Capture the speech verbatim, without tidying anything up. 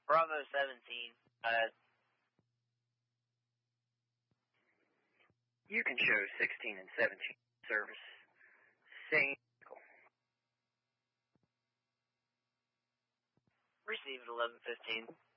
Bravo seventeen. Uh, you can show sixteen and seventeen service. Same vehicle. Received eleven fifteen.